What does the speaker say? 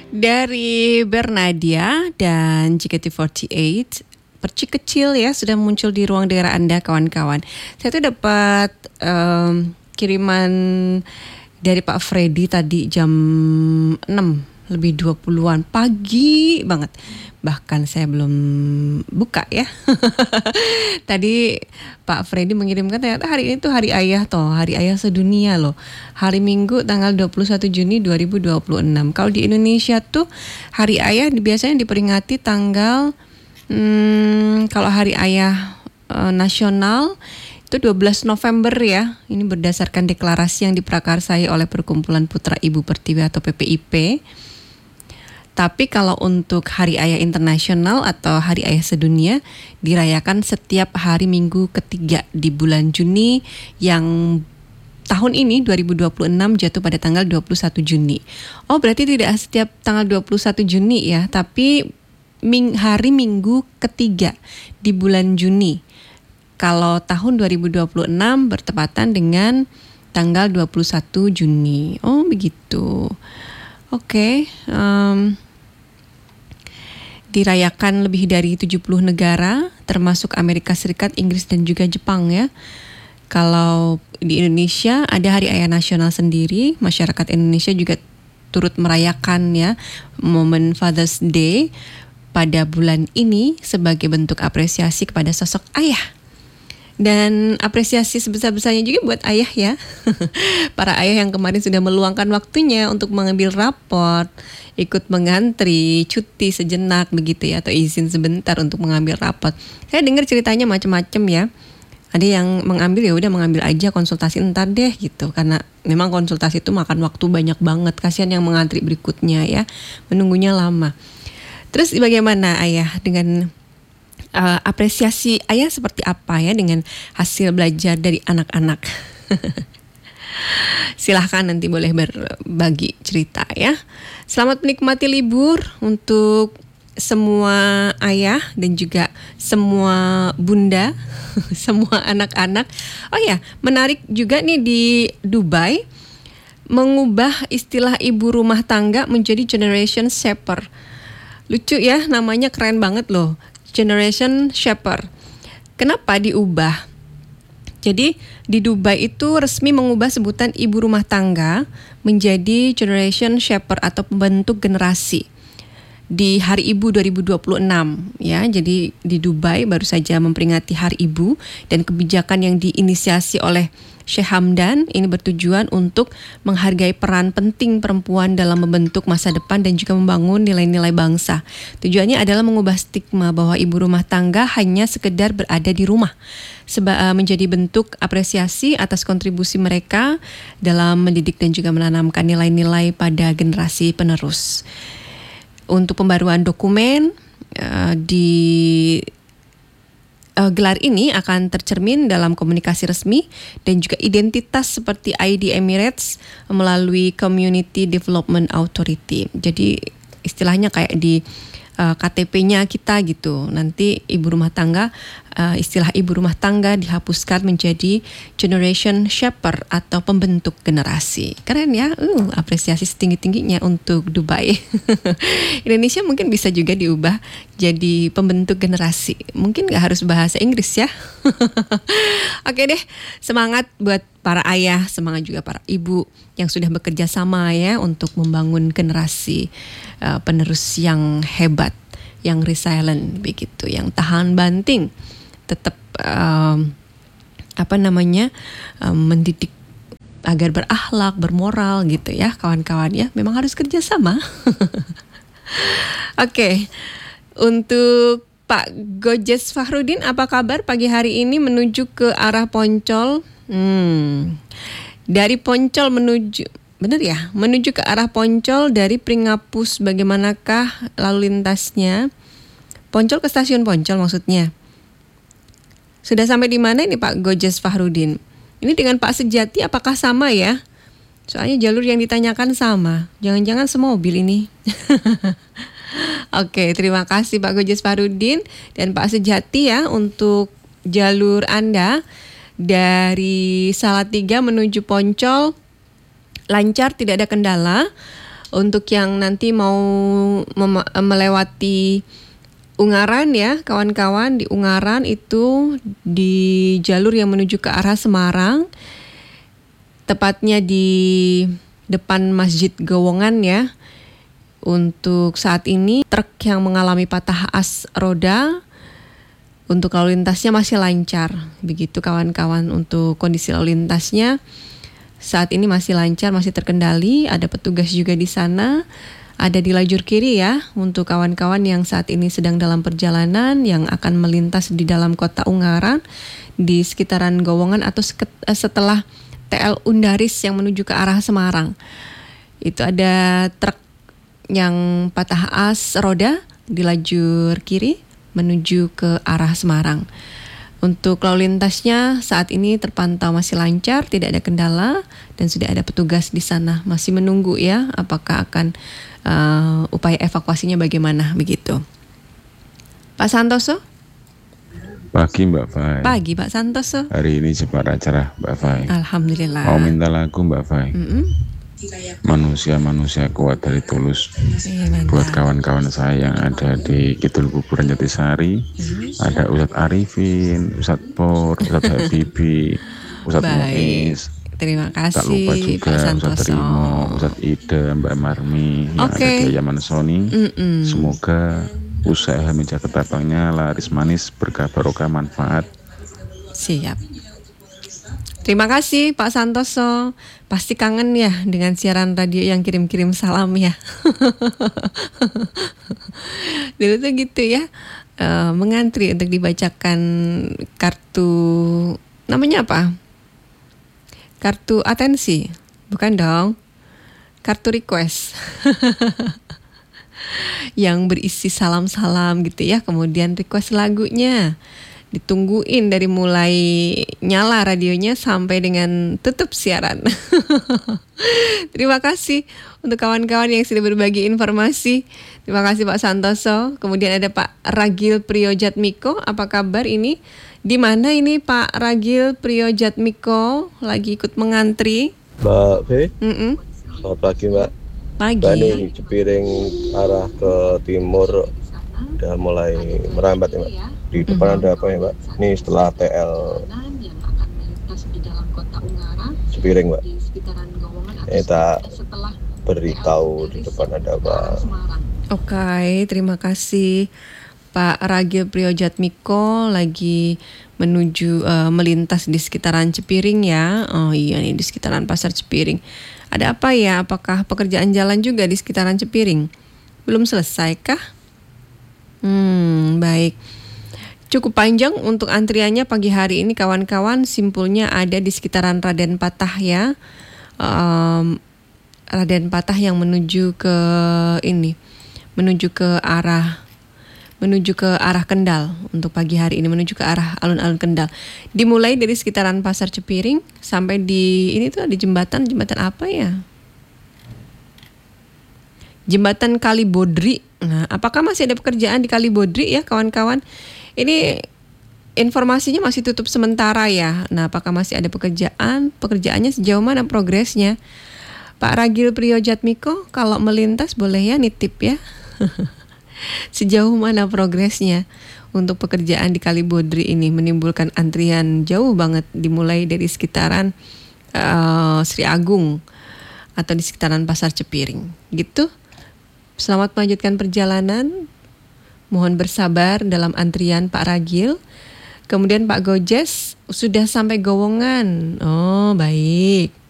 Dari Bernadia dan JKT48, Percik Kecil ya sudah muncul di ruang dengar Anda kawan-kawan. Saya tuh dapat kiriman dari Pak Freddy tadi jam 6 lebih 20-an pagi banget. Bahkan saya belum buka ya. Tadi Pak Freddy mengirimkan ternyata hari ini tuh hari ayah toh, hari ayah sedunia loh. Hari Minggu tanggal 21 Juni 2026. Kalau di Indonesia tuh hari ayah biasanya diperingati tanggal kalau hari ayah nasional itu 12 November ya. Ini berdasarkan deklarasi yang diprakarsai oleh Perkumpulan Putra Ibu Pertiwi atau PPIP. Tapi kalau untuk Hari Ayah Internasional atau Hari Ayah Sedunia dirayakan setiap hari Minggu ketiga di bulan Juni yang tahun ini 2026 jatuh pada tanggal 21 Juni. Oh, berarti tidak setiap tanggal 21 Juni ya, tapi hari Minggu ketiga di bulan Juni. Kalau tahun 2026 bertepatan dengan tanggal 21 Juni. Oh, begitu. Oke. Dirayakan lebih dari 70 negara, termasuk Amerika Serikat, Inggris, dan juga Jepang ya. Kalau di Indonesia ada Hari Ayah Nasional sendiri, masyarakat Indonesia juga turut merayakan ya momen Father's Day pada bulan ini sebagai bentuk apresiasi kepada sosok ayah. Dan apresiasi sebesar-besarnya juga buat ayah ya. Para ayah yang kemarin sudah meluangkan waktunya untuk mengambil raport, ikut mengantri, cuti sejenak begitu ya, atau izin sebentar untuk mengambil raport. Saya dengar ceritanya macam-macam ya. Ada yang mengambil ya udah mengambil aja, konsultasi entar deh gitu. Karena memang konsultasi itu makan waktu banyak banget. Kasihan yang mengantri berikutnya ya, menunggunya lama. Terus bagaimana ayah dengan apresiasi ayah seperti apa ya dengan hasil belajar dari anak-anak? Silahkan nanti boleh berbagi cerita ya. Selamat menikmati libur untuk semua ayah dan juga semua bunda, semua anak-anak. Oh ya, menarik juga nih di Dubai mengubah istilah ibu rumah tangga menjadi generation shaper. Lucu ya, namanya keren banget loh. Generation Shaper. Kenapa diubah? Jadi di Dubai itu resmi mengubah sebutan ibu rumah tangga menjadi Generation Shaper atau pembentuk generasi di Hari Ibu 2026 ya. Jadi di Dubai baru saja memperingati Hari Ibu dan kebijakan yang diinisiasi oleh Syekh Hamdan ini bertujuan untuk menghargai peran penting perempuan dalam membentuk masa depan dan juga membangun nilai-nilai bangsa. Tujuannya adalah mengubah stigma bahwa ibu rumah tangga hanya sekedar berada di rumah, menjadi bentuk apresiasi atas kontribusi mereka dalam mendidik dan juga menanamkan nilai-nilai pada generasi penerus. Untuk pembaruan dokumen di gelar ini akan tercermin dalam komunikasi resmi dan juga identitas seperti ID Emirates melalui Community Development Authority. Jadi istilahnya kayak di KTP-nya kita gitu. Nanti ibu rumah tangga, istilah ibu rumah tangga dihapuskan menjadi Generation Shaper atau pembentuk generasi. Keren ya, apresiasi setinggi-tingginya untuk Dubai. Indonesia mungkin bisa juga diubah jadi pembentuk generasi. Mungkin gak harus bahasa Inggris ya. Oke deh, semangat buat para ayah, semangat juga para ibu yang sudah bekerja sama ya untuk membangun generasi penerus yang hebat, yang resilient begitu, yang tahan banting, tetap mendidik agar berakhlak, bermoral gitu ya kawan-kawan ya. Memang harus kerja sama. Oke. Untuk Pak Gojes Fahrudin, apa kabar pagi hari ini menuju ke arah Poncol? Dari Poncol menuju ke arah Poncol dari Pringapus, bagaimanakah lalu lintasnya? Poncol ke stasiun Poncol maksudnya. Sudah sampai di mana ini Pak Gojes Fahrudin? Ini dengan Pak Sejati apakah sama ya? Soalnya jalur yang ditanyakan sama. Jangan-jangan semobil ini. Oke, terima kasih Pak Gojes Fahrudin dan Pak Sejati ya untuk jalur Anda dari Salatiga menuju Poncol lancar, tidak ada kendala. Untuk yang nanti mau melewati Ungaran ya, kawan-kawan, di Ungaran itu di jalur yang menuju ke arah Semarang, tepatnya di depan Masjid Gowongan ya. Untuk saat ini truk yang mengalami patah as roda, untuk lalu lintasnya masih lancar. Begitu kawan-kawan, untuk kondisi lalu lintasnya saat ini masih lancar, masih terkendali. Ada petugas juga di sana. Ada di lajur kiri ya, untuk kawan-kawan yang saat ini sedang dalam perjalanan, yang akan melintas di dalam kota Ungaran, di sekitaran Gowongan atau setelah TL Undaris yang menuju ke arah Semarang. Itu ada truk yang patah as roda di lajur kiri menuju ke arah Semarang. Untuk lalu lintasnya saat ini terpantau masih lancar, tidak ada kendala, dan sudah ada petugas di sana masih menunggu ya, apakah akan upaya evakuasinya bagaimana begitu. Pak Santoso? Pagi Mbak Fai. Pagi Pak Santoso. Hari ini cepat acara Mbak Fai. Alhamdulillah. Mau minta lagu Mbak Fai. Manusia-manusia kuat dari Tulus. Buat kawan-kawan saya yang ada di Kidul Kuburan Jatisari. Ada Ustadz Arifin, Ustadz Por, Ustadz Habibi, Ustadz Muiz. Terima kasih. Tak lupa juga Ustadz Rimo, Ustadz Ida, Mbak Marmi yang ada di Yaman Sony. Semoga usaha meja ketapangnya laris manis, berkah barokah manfaat. Siap. Terima kasih Pak Santoso. Pasti kangen ya dengan siaran radio yang kirim-kirim salam ya. Dulu tuh gitu ya, mengantri untuk dibacakan kartu, namanya apa? Kartu atensi, bukan dong? Kartu request. Yang berisi salam-salam gitu ya, kemudian request lagunya. Ditungguin dari mulai nyala radionya sampai dengan tutup siaran. Terima kasih untuk kawan-kawan yang sudah berbagi informasi. Terima kasih Pak Santoso. Kemudian ada Pak Ragil Priyojatmiko. Apa kabar ini? Di mana ini Pak Ragil Priyojatmiko lagi ikut mengantri? Mbak V. Selamat pagi Mbak. Pagi. Mbak ini Cipiring arah ke timur udah mulai merambat ya Mbak. Di depan ada apa ya Mbak? Ini setelah TL Cipiring Mbak. Kita beritahu di depan ada apa. Oke, terima kasih Pak Ragil Priyojatmiko lagi menuju melintas di sekitaran Cipiring ya. Oh iya nih, di sekitaran Pasar Cipiring. Ada apa ya? Apakah pekerjaan jalan juga di sekitaran Cipiring? Belum selesai kah? Baik. Cukup panjang untuk antriannya pagi hari ini kawan-kawan. Simpulnya ada di sekitaran Raden Patah ya. Raden Patah yang menuju ke ini, menuju ke arah Kendal. Untuk pagi hari ini menuju ke arah alun-alun Kendal. Dimulai dari sekitaran Pasar Cipiring sampai di ini tuh ada jembatan apa ya? Jembatan Kalibodri. Nah, apakah masih ada pekerjaan di Kalibodri ya kawan-kawan? Ini informasinya masih tutup sementara ya. Nah, apakah masih ada pekerjaan? Pekerjaannya sejauh mana progresnya? Pak Ragil Priyojatmiko, kalau melintas boleh ya nitip ya. Sejauh mana progresnya untuk pekerjaan di Kalibodri ini, menimbulkan antrian jauh banget, dimulai dari sekitaran Sri Agung atau di sekitaran Pasar Cipiring gitu. Selamat melanjutkan perjalanan. Mohon bersabar dalam antrian Pak Ragil. Kemudian Pak Gojes sudah sampai Gowongan. Oh, baik.